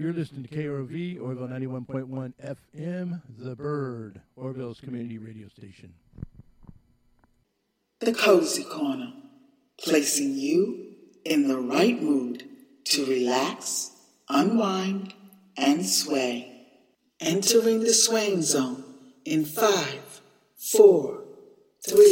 You're listening to KROV, Orville 91.1 FM, The Bird, Orville's community radio station. The Cozy Corner, placing you in the right mood to relax, unwind, and sway. Entering the swaying zone in 5, 4, 3,